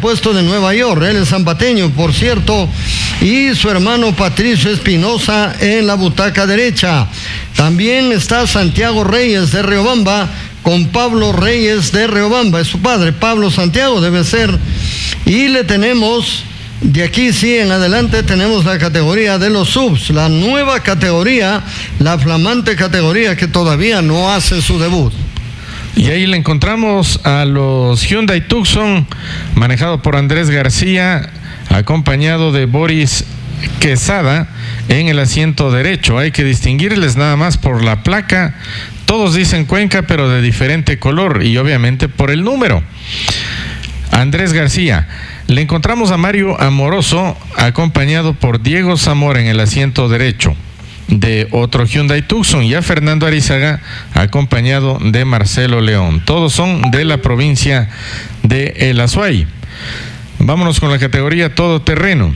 puesto de Nueva York. Él es zambateño, por cierto, y su hermano Patricio Espinosa en la butaca derecha. También está Santiago Reyes de Riobamba con Pablo Reyes de Riobamba. Es su padre, Pablo Santiago debe ser. Y le tenemos, de aquí sí en adelante, tenemos la categoría de los subs, la nueva categoría, la flamante categoría que todavía no hace su debut. Y ahí le encontramos a los Hyundai Tucson, manejado por Andrés García, acompañado de Boris Quesada en el asiento derecho. Hay que distinguirles nada más por la placa. Todos dicen Cuenca, pero de diferente color y obviamente por el número. Andrés García. Le encontramos a Mario Amoroso, acompañado por Diego Zamora en el asiento derecho de otro Hyundai Tucson, y a Fernando Arizaga, acompañado de Marcelo León. Todos son de la provincia de El Azuay. Vámonos con la categoría todoterreno.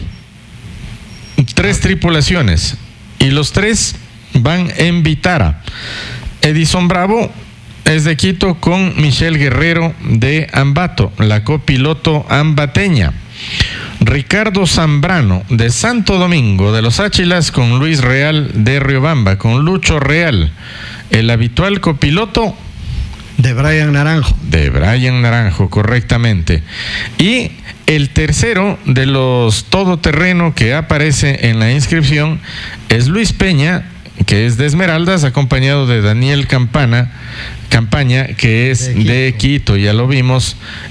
3 tripulaciones y los 3 van en Vitara. Edison Bravo es de Quito con Michelle Guerrero de Ambato, la copiloto ambateña. Ricardo Zambrano de Santo Domingo de los Áchilas con Luis Real de Riobamba, con Lucho Real, el habitual copiloto de Brian Naranjo. De Brian Naranjo, correctamente. Y el tercero de los todoterreno que aparece en la inscripción es Luis Peña, que es de Esmeraldas, acompañado de Daniel Campaña, que es de Quito. Ya lo vimos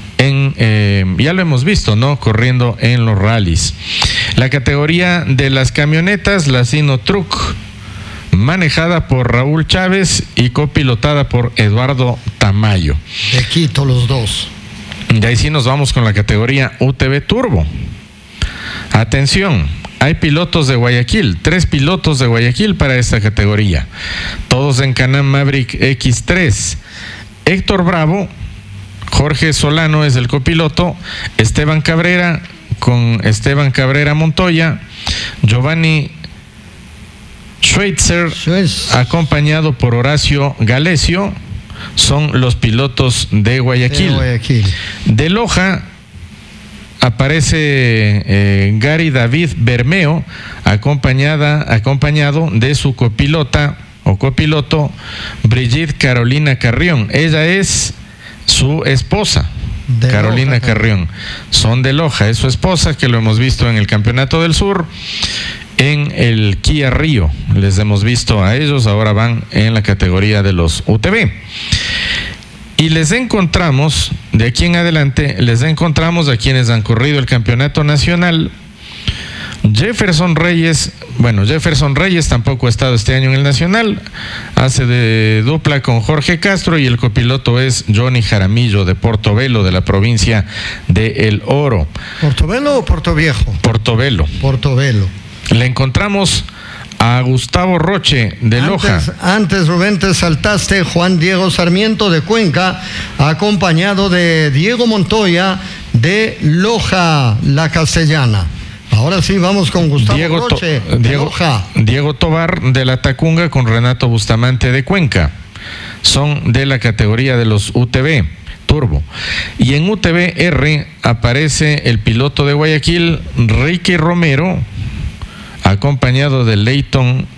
ya lo hemos visto, ¿no? Corriendo en los rallies. La categoría de las camionetas, la Sino Truck, manejada por Raúl Chávez y copilotada por Eduardo Tamayo. De Quito los dos. Y ahí sí nos vamos con la categoría UTV Turbo. Atención, hay pilotos de Guayaquil, 3 pilotos de Guayaquil para esta categoría, todos en Can-Am Maverick X3. Héctor Bravo, Jorge Solano es el copiloto, Esteban Cabrera con Esteban Cabrera Montoya, Giovanni Schweitzer, acompañado por Horacio Galesio, son los pilotos de Guayaquil. De Loja aparece Gary David Bermeo, acompañado de su copilota o copiloto Brigitte Carolina Carrión. Ella es su esposa, Carolina Carrión. Son de Loja, es su esposa, que lo hemos visto en el Campeonato del Sur, en el Kia Río. Les hemos visto a ellos, ahora van en la categoría de los UTV. Y les encontramos, de aquí en adelante, les encontramos a quienes han corrido el Campeonato Nacional. Jefferson Reyes tampoco ha estado este año en el Nacional, hace de dupla con Jorge Castro y el copiloto es Johnny Jaramillo de Portobelo, de la provincia de El Oro. ¿Portobelo o Portoviejo? Portobelo. Le encontramos a Gustavo Roche de Loja. Antes, Rubén, te saltaste Juan Diego Sarmiento de Cuenca, acompañado de Diego Montoya de Loja, la Castellana. Ahora sí, vamos con Gustavo Roche de Loja. Diego Tobar de la Tacunga con Renato Bustamante de Cuenca. Son de la categoría de los UTV Turbo. Y en UTV R aparece el piloto de Guayaquil, Ricky Romero, acompañado de Leighton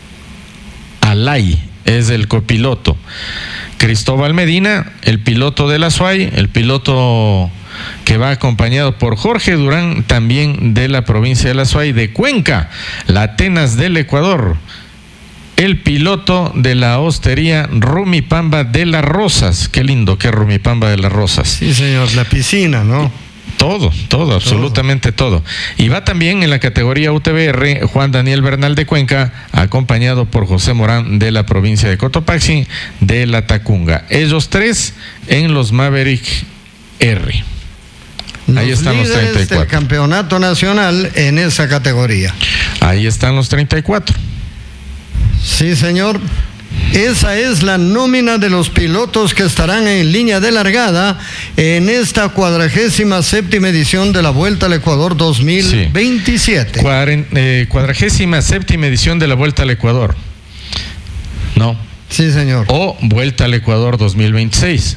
Alay, es el copiloto. Cristóbal Medina, el piloto de la SUAY, el piloto que va acompañado por Jorge Durán, también de la provincia de la SUAY. De Cuenca, la Atenas del Ecuador, el piloto de la hostería Rumipamba de las Rosas. Qué lindo que es Rumipamba de las Rosas. Sí, señor, la piscina, ¿no? Todo, absolutamente todo. Y va también en la categoría UTVR Juan Daniel Bernal de Cuenca, acompañado por José Morán de la provincia de Cotopaxi, de la Tacunga. Ellos 3 en los Maverick R. Ahí están los 34. Del campeonato nacional en esa categoría. Ahí están los 34. Sí, señor. Esa es la nómina de los pilotos que estarán en línea de largada en esta 47ª edición de la Vuelta al Ecuador 2027. Sí. 47ª edición de la Vuelta al Ecuador. ¿No? Sí, señor. O Vuelta al Ecuador 2026.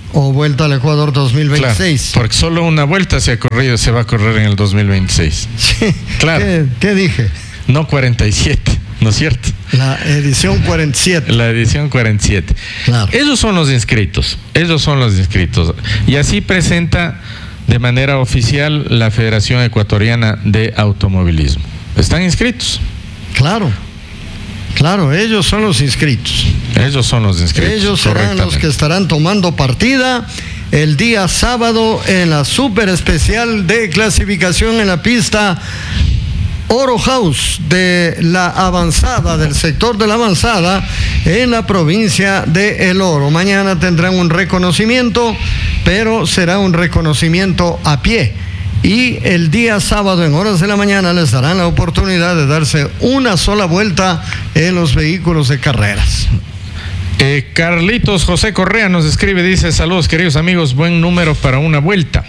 o Vuelta al Ecuador 2026. Claro, porque solo una vuelta se va a correr en el 2026. Sí. Claro. ¿Qué dije? No 47, ¿no es cierto? La edición 47. La edición 47. Claro. Ellos son los inscritos. Y así presenta de manera oficial la Federación Ecuatoriana de Automovilismo. ¿Están inscritos? Claro, ellos son los inscritos. Ellos serán los que estarán tomando partida el día sábado en la super especial de clasificación en la pista Oro House de la Avanzada, del sector de la Avanzada, en la provincia de El Oro. Mañana tendrán un reconocimiento, pero será un reconocimiento a pie. Y el día sábado en horas de la mañana les darán la oportunidad de darse una sola vuelta en los vehículos de carreras. Carlitos José Correa nos escribe, dice: saludos queridos amigos, buen número para una vuelta.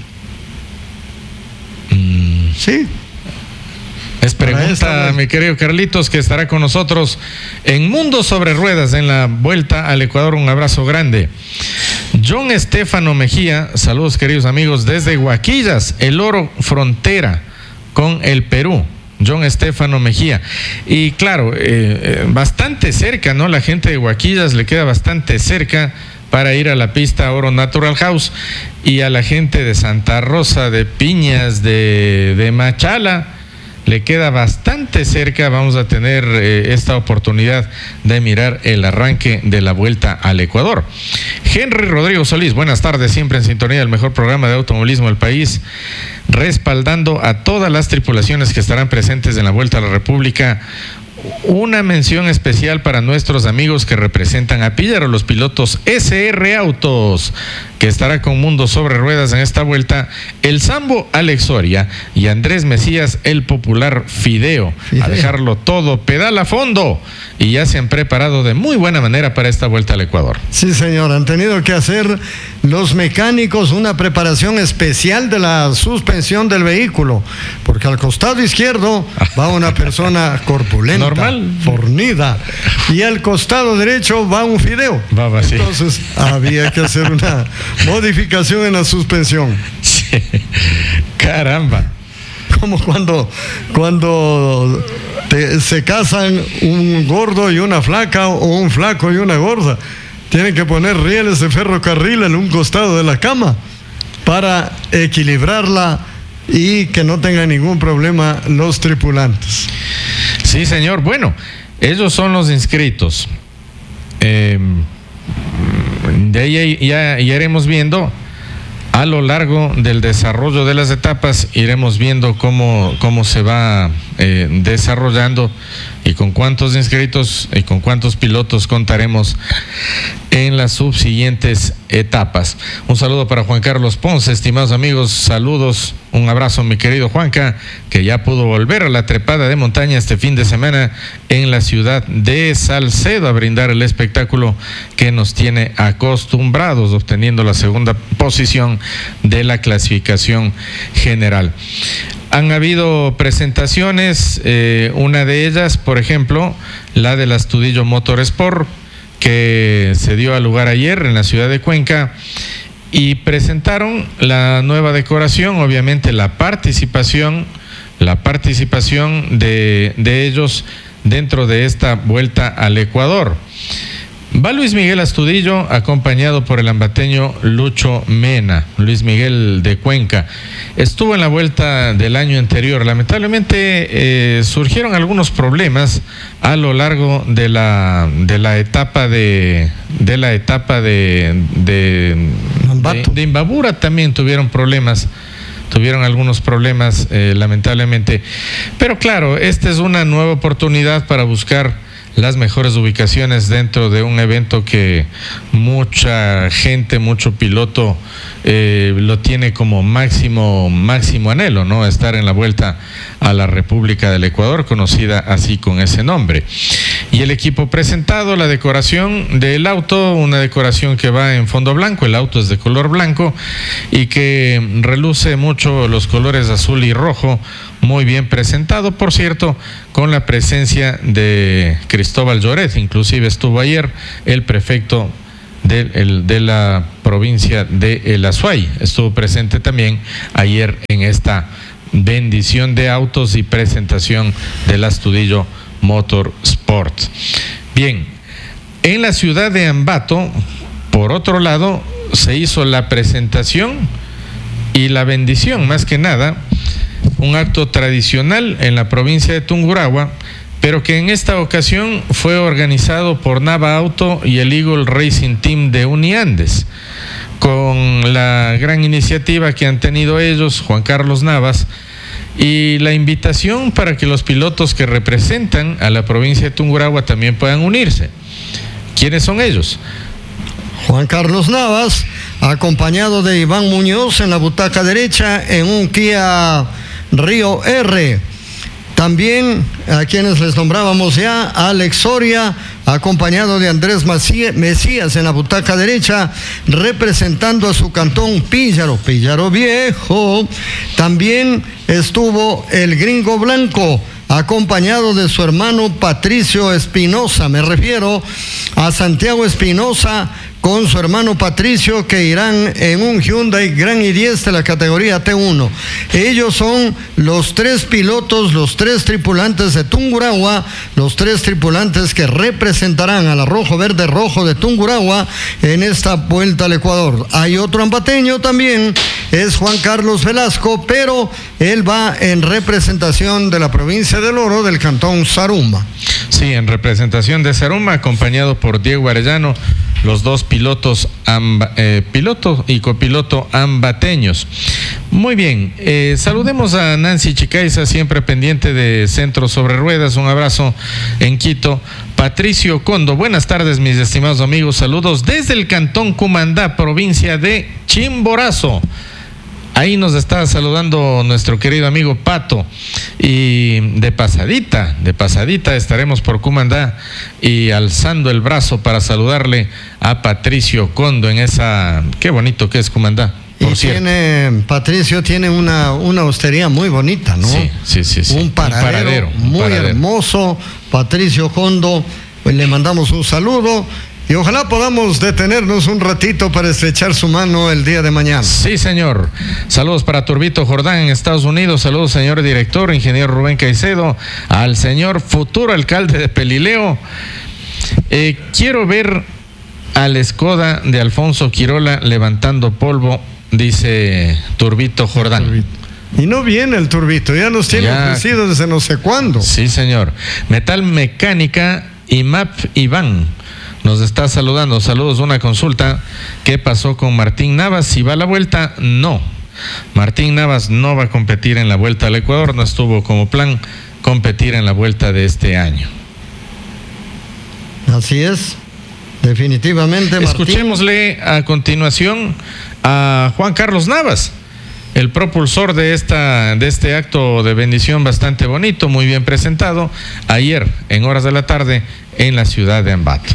Sí. Es pregunta, mi querido Carlitos, que estará con nosotros en Mundo sobre Ruedas en la Vuelta al Ecuador. Un abrazo grande. John Estefano Mejía, saludos queridos amigos desde Huaquillas, El Oro, frontera con el Perú. John Estefano Mejía. Y claro, bastante cerca, ¿no? La gente de Huaquillas le queda bastante cerca para ir a la pista Oro Natural House, y a la gente de Santa Rosa, de Piñas, de Machala, le queda bastante cerca. Vamos a tener esta oportunidad de mirar el arranque de la Vuelta al Ecuador. Henry Rodrigo Solís, buenas tardes, siempre en sintonía del mejor programa de automovilismo del país, respaldando a todas las tripulaciones que estarán presentes en la Vuelta a la República. Una mención especial para nuestros amigos que representan a Píllaro, los pilotos SR Autos, que estará con Mundo sobre Ruedas en esta vuelta, el Sambo Alex Soria y Andrés Mesías, el popular Fideo. A dejarlo todo, pedal a fondo, y ya se han preparado de muy buena manera para esta Vuelta al Ecuador. Sí, señor, han tenido que hacer los mecánicos una preparación especial de la suspensión del vehículo, porque al costado izquierdo va una persona corpulenta, normal, fornida, y al costado derecho va un Fideo. Va vacío. Entonces había que hacer una modificación en la suspensión. Sí. Caramba. Como cuando se casan un gordo y una flaca, o un flaco y una gorda. Tienen que poner rieles de ferrocarril en un costado de la cama para equilibrarla y que no tengan ningún problema los tripulantes. Sí, señor. Bueno, ellos son los inscritos. De ahí ya iremos viendo a lo largo del desarrollo de las etapas, iremos viendo cómo se va desarrollando, y con cuántos inscritos y con cuántos pilotos contaremos en las subsiguientes etapas. Un saludo para Juan Carlos Ponce, estimados amigos, saludos, un abrazo mi querido Juanca, que ya pudo volver a la trepada de montaña este fin de semana en la ciudad de Salcedo a brindar el espectáculo que nos tiene acostumbrados, obteniendo la segunda posición de la clasificación general. Han habido presentaciones, una de ellas, por ejemplo, la del Astudillo Motorsport, que se dio a lugar ayer en la ciudad de Cuenca, y presentaron la nueva decoración, obviamente la participación de ellos dentro de esta Vuelta al Ecuador. Va Luis Miguel Astudillo, acompañado por el ambateño Lucho Mena, Luis Miguel de Cuenca. Estuvo en la vuelta del año anterior. Lamentablemente surgieron algunos problemas a lo largo de la etapa de Imbabura. También tuvieron algunos problemas, lamentablemente. Pero claro, esta es una nueva oportunidad para buscar las mejores ubicaciones dentro de un evento que mucha gente, mucho piloto lo tiene como máximo anhelo, ¿no? Estar en la Vuelta a la República del Ecuador, conocida así con ese nombre. Y el equipo presentado, la decoración del auto, una decoración que va en fondo blanco, el auto es de color blanco y que reluce mucho los colores azul y rojo, muy bien presentado, por cierto, con la presencia de Cristóbal Lloret. Inclusive estuvo ayer el prefecto de la provincia de El Azuay. Estuvo presente también ayer en esta bendición de autos y presentación del Astudillo Motorsport. Bien, en la ciudad de Ambato, por otro lado, se hizo la presentación y la bendición, más que nada, un acto tradicional en la provincia de Tungurahua, pero que en esta ocasión fue organizado por Nava Auto y el Eagle Racing Team de Uniandes, con la gran iniciativa que han tenido ellos, Juan Carlos Navas, y la invitación para que los pilotos que representan a la provincia de Tungurahua también puedan unirse. ¿Quiénes son ellos? Juan Carlos Navas, acompañado de Iván Muñoz en la butaca derecha en un Kia Río R. También a quienes les nombrábamos ya, Alex Soria, acompañado de Andrés Mesías en la butaca derecha, representando a su cantón Píllaro Viejo. También estuvo el Gringo Blanco, acompañado de su hermano Patricio Espinosa. Me refiero a Santiago Espinosa con su hermano Patricio, que irán en un Hyundai Grand i10 de la categoría T1. Ellos son los tres pilotos, los tres tripulantes de Tungurahua, los tres tripulantes que representarán a la Rojo Verde Rojo de Tungurahua en esta vuelta al Ecuador. Hay otro ambateño también, es Juan Carlos Velasco, pero él va en representación de la provincia del Oro, del cantón Zaruma. Sí, en representación de Zaruma, acompañado por Diego Arellano, los dos pilotos, piloto y copiloto ambateños. Muy bien, saludemos a Nancy Chicaiza, siempre pendiente de Centro Sobre Ruedas. Un abrazo en Quito. Patricio Condo, buenas tardes, mis estimados amigos. Saludos desde el cantón Cumandá, provincia de Chimborazo. Ahí nos está saludando nuestro querido amigo Pato. Y de pasadita estaremos por Cumandá y alzando el brazo para saludarle a Patricio Condo en esa... Qué bonito que es Cumandá. Patricio tiene una hostería muy bonita, ¿no? Sí. Un paradero muy hermoso. Patricio Condo, pues le mandamos un saludo. Y ojalá podamos detenernos un ratito para estrechar su mano el día de mañana. Sí, señor. Saludos para Turbito Jordán en Estados Unidos. Saludos, señor director, ingeniero Rubén Caicedo. Al señor futuro alcalde de Pelileo. Quiero ver al Skoda de Alfonso Quirola levantando polvo, dice Turbito Jordán. Y no viene el Turbito, ya nos tiene ofrecido desde no sé cuándo. Sí, señor. Metal Mecánica y MAP Iván nos está saludando. Saludos, una consulta. ¿Qué pasó con Martín Navas? Si va a la vuelta, no. Martín Navas no va a competir en la vuelta al Ecuador. No estuvo como plan competir en la vuelta de este año. Así es. Definitivamente, Martín. Escuchémosle a continuación a Juan Carlos Navas, el propulsor de este acto de bendición bastante bonito, muy bien presentado, ayer en horas de la tarde en la ciudad de Ambato.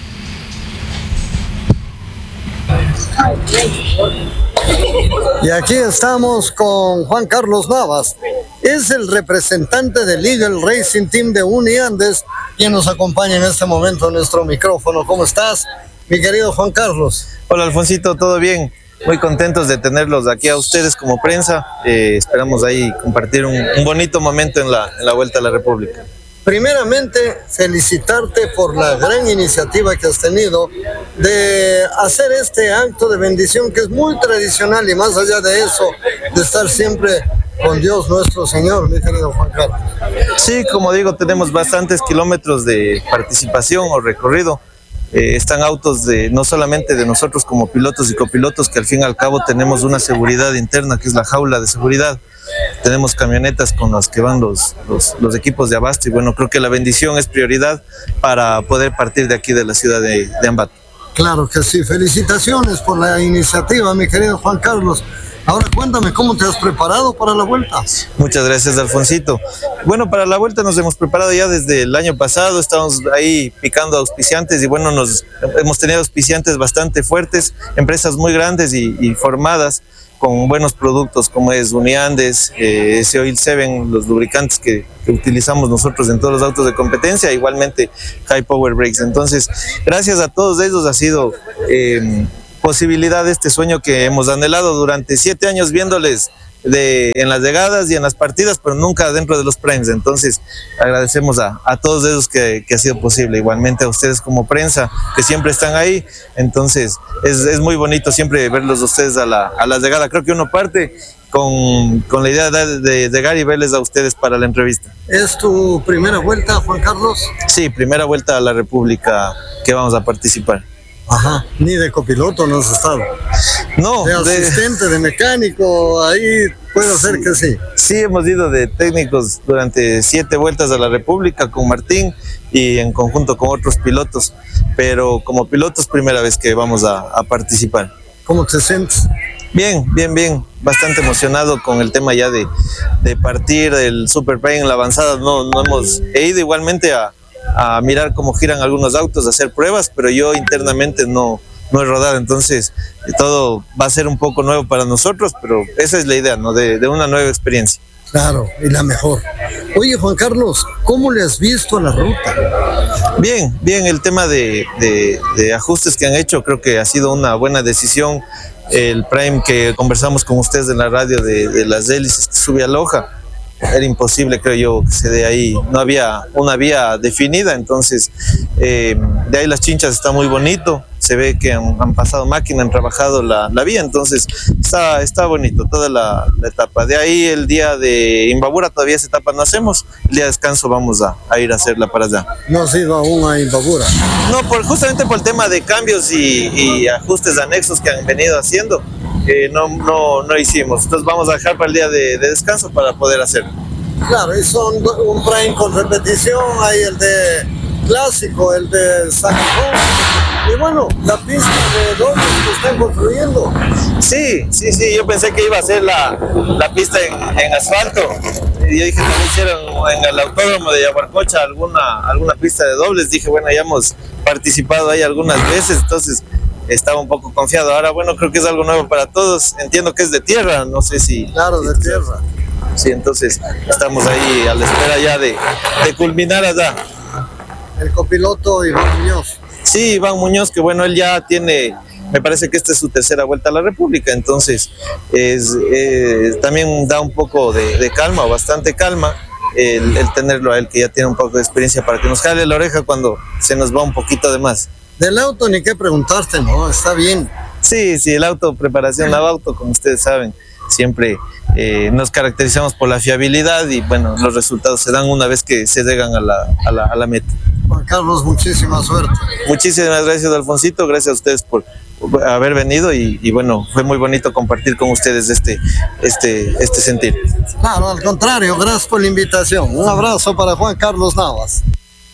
Y aquí estamos con Juan Carlos Navas. Es el representante del Eagle Racing Team de Uniandes, quien nos acompaña en este momento en nuestro micrófono. ¿Cómo estás, mi querido Juan Carlos? Hola, Alfonsito, ¿todo bien? Muy contentos de tenerlos aquí a ustedes como prensa. Esperamos ahí compartir un bonito momento en la Vuelta a la República. Primeramente, felicitarte por la gran iniciativa que has tenido de hacer este acto de bendición que es muy tradicional, y más allá de eso, de estar siempre con Dios nuestro Señor, mi querido Juan Carlos. Sí, como digo, tenemos bastantes kilómetros de participación o recorrido. Están autos no solamente de nosotros como pilotos y copilotos, que al fin y al cabo tenemos una seguridad interna que es la jaula de seguridad. Tenemos camionetas con las que van los equipos de abasto, y bueno, creo que la bendición es prioridad para poder partir de aquí de la ciudad de Ambato. Claro que sí, felicitaciones por la iniciativa, mi querido Juan Carlos. Ahora cuéntame, ¿cómo te has preparado para la vuelta? Muchas gracias, Alfonsito. Bueno, para la vuelta nos hemos preparado ya desde el año pasado, estamos ahí picando auspiciantes, y bueno, hemos tenido auspiciantes bastante fuertes, empresas muy grandes y formadas, con buenos productos como es Uniandes, ese Oil 7, los lubricantes que utilizamos nosotros en todos los autos de competencia, igualmente High Power Brakes. Entonces, gracias a todos ellos ha sido posibilidad de este sueño que hemos anhelado durante 7 años viéndoles en las llegadas y en las partidas, pero nunca dentro de los primes. Entonces agradecemos a todos ellos que ha sido posible, igualmente a ustedes como prensa que siempre están ahí. Entonces es muy bonito siempre verlos a ustedes a la llegada. Creo que uno parte con la idea de llegar y verles a ustedes para la entrevista. ¿Es tu primera vuelta, Juan Carlos? Sí, primera vuelta a la República que vamos a participar. Ajá, ni de copiloto no has estado. No, de asistente, de mecánico, ahí puede ser que sí. Sí, hemos ido de técnicos durante 7 vueltas a la República con Martín y en conjunto con otros pilotos, pero como pilotos primera vez que vamos a participar. ¿Cómo te sientes? Bien, bastante emocionado con el tema ya de partir el Super Prime en la avanzada. He ido igualmente a mirar cómo giran algunos autos, a hacer pruebas, pero yo internamente no he rodado, entonces todo va a ser un poco nuevo para nosotros, pero esa es la idea, ¿no? De una nueva experiencia. Claro, y la mejor. Oye, Juan Carlos, ¿cómo le has visto a la ruta? Bien, el tema de ajustes que han hecho, creo que ha sido una buena decisión. El Prime que conversamos con ustedes en la radio de las hélices que sube a Loja, era imposible, creo yo, que se dé ahí. No había una vía definida, entonces de ahí las chinchas está muy bonito. Se ve que han pasado máquina, han trabajado la vía, entonces está bonito toda la etapa. De ahí el día de Imbabura todavía esa etapa no hacemos. El día de descanso vamos a ir a hacerla para allá. ¿No has ido aún a Imbabura? No, justamente por el tema de cambios y ajustes anexos que han venido haciendo. No hicimos, entonces vamos a dejar para el día de descanso para poder hacerlo. Claro, y son un Prime con repetición, hay el de clásico, el de San Juan, y bueno, la pista de dobles que están construyendo. Sí, yo pensé que iba a ser la pista en asfalto, y yo dije que me hicieron en el autódromo de Yaguarcocha alguna pista de dobles. Dije, bueno, ya hemos participado ahí algunas veces, entonces estaba un poco confiado. Ahora, bueno, creo que es algo nuevo para todos. Entiendo que es de tierra, no sé si... Claro, de tierra. Sí, entonces estamos ahí a la espera ya de culminar allá. El copiloto Iván Muñoz. Sí, Iván Muñoz, que bueno, él ya tiene, me parece que esta es su tercera vuelta a la República, entonces también da un poco de calma, o bastante calma, el tenerlo a él, que ya tiene un poco de experiencia, para que nos jale la oreja cuando se nos va un poquito de más. Del auto ni qué preguntarte, ¿no? Está bien. Sí, el auto, preparación de auto, como ustedes saben, siempre nos caracterizamos por la fiabilidad y bueno, los resultados se dan una vez que se llegan a la meta. Juan Carlos, muchísima suerte. Muchísimas gracias, Alfonsito, gracias a ustedes por haber venido y bueno, fue muy bonito compartir con ustedes este sentir. Claro, al contrario, gracias por la invitación. Un abrazo para Juan Carlos Navas.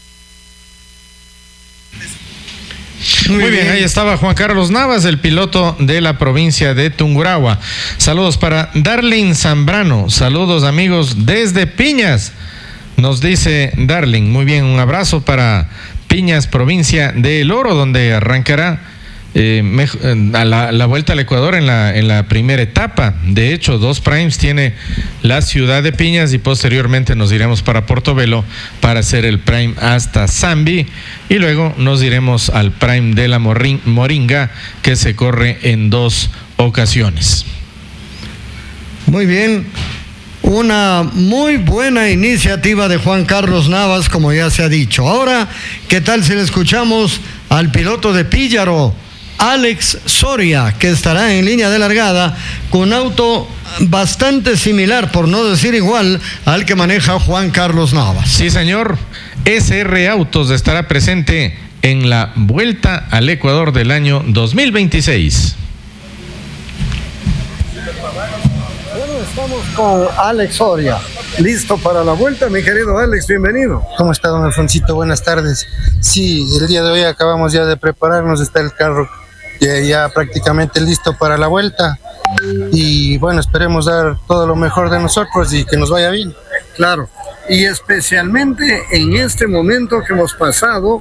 Muy bien, ahí estaba Juan Carlos Navas, el piloto de la provincia de Tungurahua. Saludos para Darling Zambrano, saludos amigos desde Piñas, nos dice Darling. Muy bien, un abrazo para Piñas, provincia de El Oro, donde arrancará a la vuelta al Ecuador en la primera etapa. De hecho, 2 primes tiene la ciudad de Piñas y posteriormente nos iremos para Portobelo para hacer el prime hasta Zambi y luego nos iremos al prime de la Moringa, que se corre en 2 ocasiones. Muy bien, una muy buena iniciativa de Juan Carlos Navas, como ya se ha dicho. Ahora, ¿qué tal si le escuchamos al piloto de Píllaro, Alex Soria, que estará en línea de largada con un auto bastante similar, por no decir igual, al que maneja Juan Carlos Navas? Sí, señor. SR Autos estará presente en la Vuelta al Ecuador del año 2026. Bueno, estamos con Alex Soria. ¿Listo para la vuelta, mi querido Alex? Bienvenido. ¿Cómo está, don Alfonsito? Buenas tardes. Sí, el día de hoy acabamos ya de prepararnos, está el carro ya prácticamente listo para la vuelta y bueno, esperemos dar todo lo mejor de nosotros y que nos vaya bien. Claro, y especialmente en este momento que hemos pasado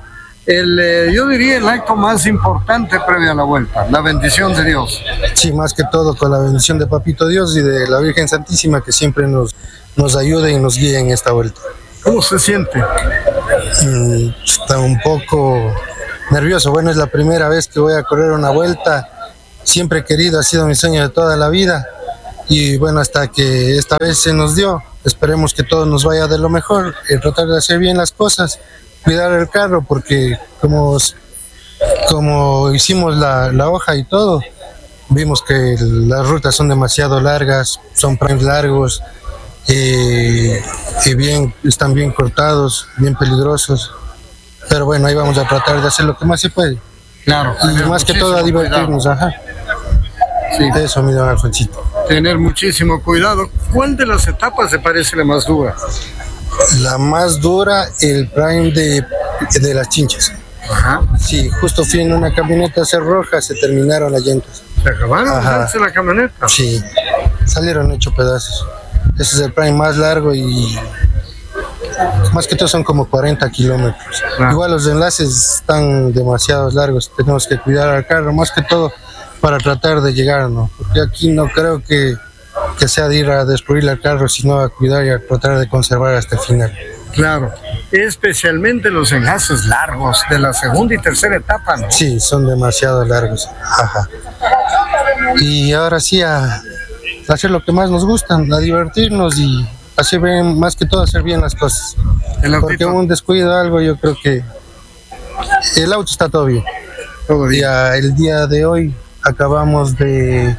yo diría el acto más importante previo a la vuelta, la bendición de Dios. Sí, más que todo con la bendición de Papito Dios y de la Virgen Santísima que siempre nos ayuda y nos guía en esta vuelta. ¿Cómo se siente? Está un poco nervioso. Bueno, es la primera vez que voy a correr una vuelta. Siempre he querido, ha sido mi sueño de toda la vida. Y bueno, hasta que esta vez se nos dio, esperemos que todo nos vaya de lo mejor, tratar de hacer bien las cosas, cuidar el carro, porque como hicimos la hoja y todo, vimos que las rutas son demasiado largas, son primes largos, y están bien cortados, bien peligrosos. Pero bueno, ahí vamos a tratar de hacer lo que más se puede. Claro. Y más que todo a divertirnos, ajá. Sí. Eso, mi don Alfonsito. Tener muchísimo cuidado. ¿Cuál de las etapas te parece la más dura? La más dura, el prime de las Chinchas. Ajá. Sí, justo fui en una camioneta roja, se terminaron las llantas. ¿Se acabaron la camioneta? Sí, salieron 8 pedazos. Ese es el prime más largo y más que todo son como 40 kilómetros. Igual los enlaces están demasiado largos, tenemos que cuidar al carro, más que todo para tratar de llegar, ¿no? Porque aquí no creo que sea de ir a destruir el carro, sino a cuidar y a tratar de conservar hasta el final. Claro, especialmente los enlaces largos de la segunda y tercera etapa, ¿no? Sí, son demasiado largos. Ajá. Y ahora sí a hacer lo que más nos gusta, a divertirnos y hacer bien, más que todo hacer bien las cosas. Porque un descuido, algo, yo creo que el auto está todo bien. El día de hoy acabamos de,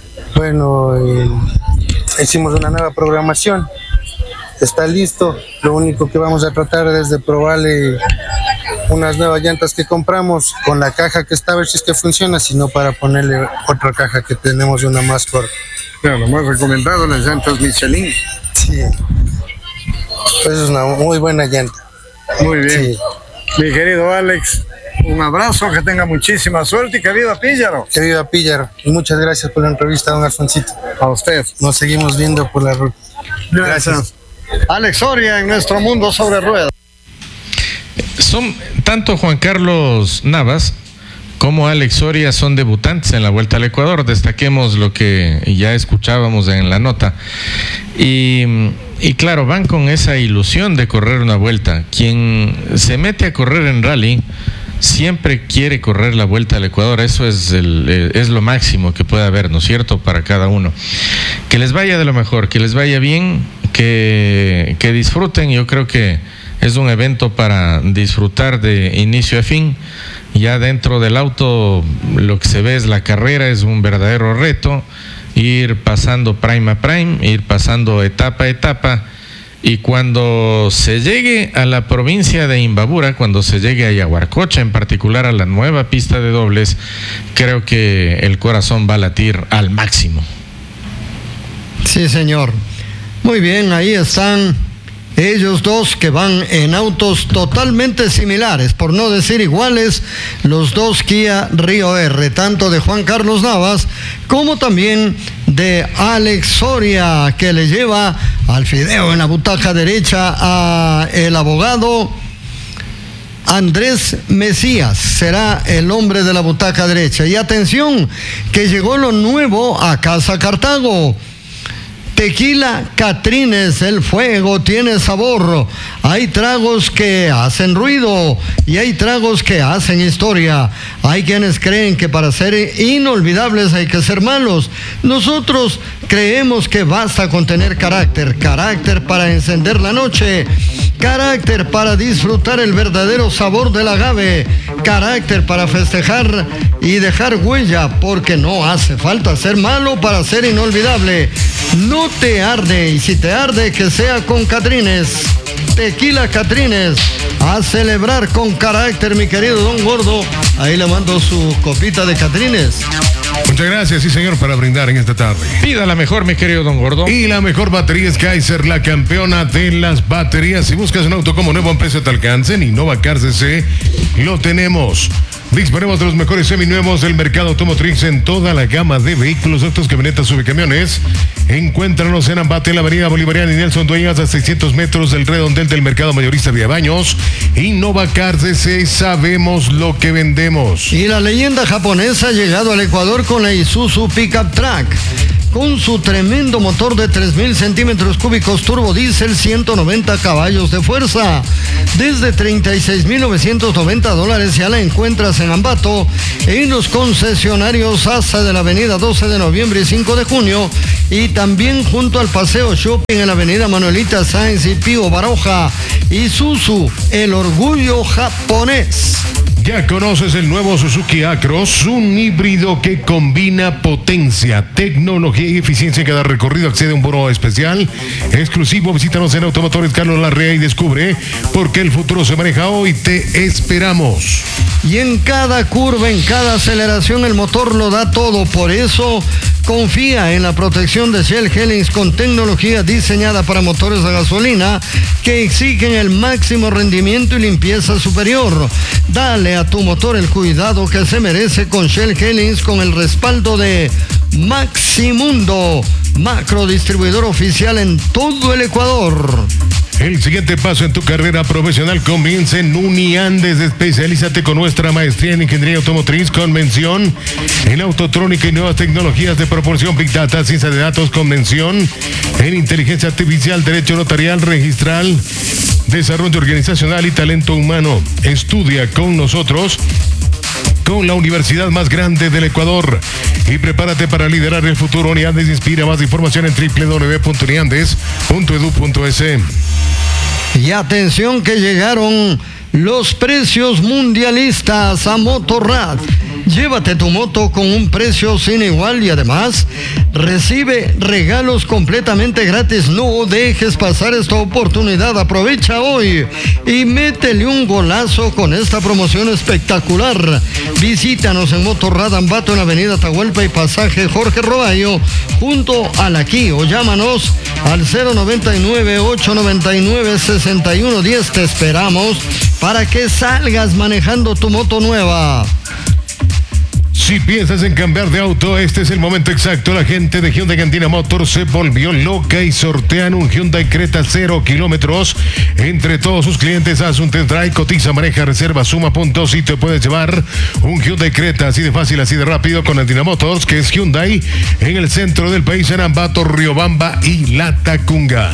hicimos una nueva programación, está listo, lo único que vamos a tratar es de probarle unas nuevas llantas que compramos con la caja que está, a ver si es que funciona, sino para ponerle otra caja que tenemos una más corta. Claro, lo más recomendado, las llantas Michelin. Sí, pues es una muy buena llanta. Muy bien, sí. Mi querido Alex, un abrazo, que tenga muchísima suerte y que viva Píllaro. Que viva Píllaro. Y muchas gracias por la entrevista, don Alfonsito. A usted. Nos seguimos viendo por la ruta. Gracias. Alex Soria en Nuestro Mundo sobre Ruedas. Son tanto Juan Carlos Navas como Alex Soria son debutantes en la Vuelta al Ecuador. Destaquemos lo que ya escuchábamos en la nota. Y claro, van con esa ilusión de correr una vuelta. Quien se mete a correr en rally siempre quiere correr la Vuelta al Ecuador. Eso es lo máximo que puede haber, ¿no es cierto?, para cada uno. Que les vaya de lo mejor, que les vaya bien, que disfruten. Yo creo que es un evento para disfrutar de inicio a fin. Ya dentro del auto lo que se ve es la carrera, es un verdadero reto, ir pasando prime a prime, ir pasando etapa a etapa, y cuando se llegue a la provincia de Imbabura, cuando se llegue a Yaguarcocha, en particular a la nueva pista de dobles, creo que el corazón va a latir al máximo. Sí, señor. Muy bien, ahí están ellos dos que van en autos totalmente similares, por no decir iguales, los dos Kia Río R, tanto de Juan Carlos Navas como también de Alex Soria, que le lleva al fideo en la butaca derecha a el abogado Andrés Mesías, será el hombre de la butaca derecha. Y atención, que llegó lo nuevo a Casa Cartago. Tequila Catrines, el fuego tiene sabor. Hay tragos que hacen ruido y hay tragos que hacen historia. Hay quienes creen que para ser inolvidables hay que ser malos. Nosotros creemos que basta con tener carácter. Carácter para encender la noche. Carácter para disfrutar el verdadero sabor del agave. Carácter para festejar y dejar huella, porque no hace falta ser malo para ser inolvidable. No te arde, y si te arde, que sea con Catrines. Tequila Catrines, a celebrar con carácter, mi querido don Gordo. Ahí le mando su copita de Catrines. Muchas gracias, sí señor, para brindar en esta tarde. Pida la mejor, mi querido don Gordo. Y la mejor batería es Kaiser, la campeona de las baterías. Si buscas un auto como nuevo a un precio a tu alcance, en Innova Cars CC lo tenemos. Disponemos de los mejores seminuevos del mercado automotriz en toda la gama de vehículos, autos, camionetas, subcamiones. Encuéntranos en Ambato, en la avenida Bolivariana y Nelson Dueñas, a 600 metros del redondel del mercado mayorista Vía Baños. Innova Cars DC, sabemos lo que vendemos. Y la leyenda japonesa ha llegado al Ecuador con la Isuzu Pickup Truck. Con su tremendo motor de 3.000 centímetros cúbicos turbo diésel, 190 caballos de fuerza. Desde $36,990 ya la encuentras en Ambato, en los concesionarios ASA de la avenida 12 de noviembre y 5 de junio, y también junto al Paseo Shopping en la avenida Manuelita Sáenz y Pío Baroja. Isuzu, el orgullo japonés. Ya conoces el nuevo Suzuki Acros, un híbrido que combina potencia, tecnología y eficiencia en cada recorrido. Accede a un bono especial exclusivo. Visítanos en Automotores Carlos Larrea y descubre por qué el futuro se maneja hoy. Te esperamos. Y en cada curva, en cada aceleración, el motor lo da todo. Por eso, confía en la protección de Shell Helix con tecnología diseñada para motores de gasolina que exigen el máximo rendimiento y limpieza superior. Dale a tu motor el cuidado que se merece con Shell Helix, con el respaldo de Maximundo, macro distribuidor oficial en todo el Ecuador. El siguiente paso en tu carrera profesional comienza en Uniandes. Especialízate con nuestra maestría en Ingeniería Automotriz con mención en Autotrónica y nuevas tecnologías de propulsión, Big Data, ciencia de datos, con mención en Inteligencia Artificial, Derecho Notarial, Registral, Desarrollo Organizacional y Talento Humano. Estudia con nosotros con la universidad más grande del Ecuador y prepárate para liderar el futuro. Uniandes inspira. Más información en www.uniandes.edu.es. Y atención que llegaron los precios mundialistas a Motorrad. Llévate tu moto con un precio sin igual y además recibe regalos completamente gratis. No dejes pasar esta oportunidad. Aprovecha hoy y métele un golazo con esta promoción espectacular. Visítanos en Motorrad Ambato, en la avenida Atahualpa y pasaje Jorge Roballo, junto a la Aquí, o llámanos al 099-899-6110. Te esperamos para que salgas manejando tu moto nueva. Si piensas en cambiar de auto, este es el momento exacto. La gente de Hyundai Cantina Motors se volvió loca y sortean un Hyundai Creta 0 kilómetros. Entre todos sus clientes, haz un test drive, cotiza, maneja, reserva, suma puntos y te puedes llevar un Hyundai Creta así de fácil, así de rápido con Cantina Motors, que es Hyundai en el centro del país, en Ambato, Riobamba y Latacunga.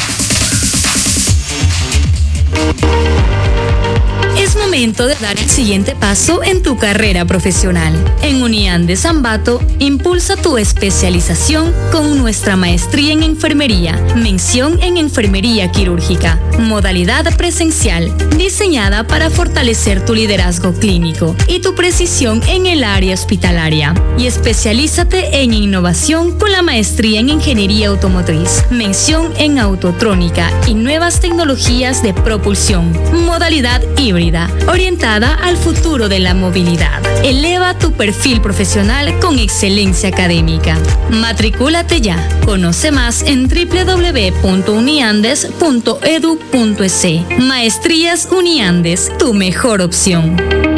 Es momento de dar el siguiente paso en tu carrera profesional. En Uniandes Ambato, impulsa tu especialización con nuestra maestría en enfermería, mención en enfermería quirúrgica, modalidad presencial, diseñada para fortalecer tu liderazgo clínico y tu precisión en el área hospitalaria. Y especialízate en innovación con la maestría en ingeniería automotriz, mención en autotrónica y nuevas tecnologías de propulsión, modalidad híbrida, orientada al futuro de la movilidad. Eleva tu perfil profesional con excelencia académica. Matricúlate ya. Conoce más en www.uniandes.edu.es. Maestrías Uniandes, tu mejor opción.